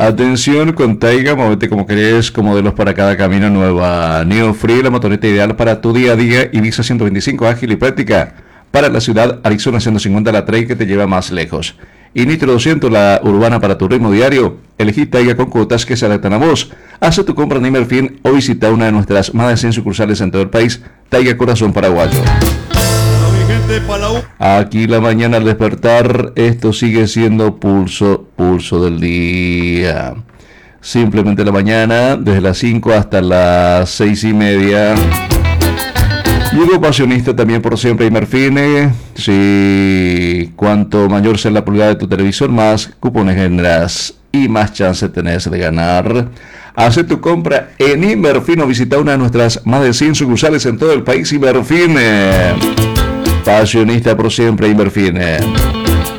Atención con Taiga, móvete como querés, como modelos para cada camino. Nueva Neo Free, la motoneta ideal para tu día a día. Ibiza 125, ágil y práctica. Para la ciudad, Arizona 150, la Trail que te lleva más lejos. Y Nitro 200, la urbana para tu ritmo diario. Elegí Taiga con cuotas que se adaptan a vos. Haz tu compra en Imerfin o visita una de nuestras más de 100 sucursales en todo el país. Taiga Corazón Paraguayo. Aquí la mañana al despertar, esto sigue siendo pulso del día. Simplemente la mañana, desde las 5 hasta las 6:30. Llegó Pasionista también por siempre Imerfine. Sí, cuanto mayor sea la pulgada de tu televisor, más cupones generas y más chance tenés de ganar. Haz tu compra en Imerfine o visita una de nuestras más de 100 sucursales en todo el país. Imerfine. Pasionista por siempre, Imerfine.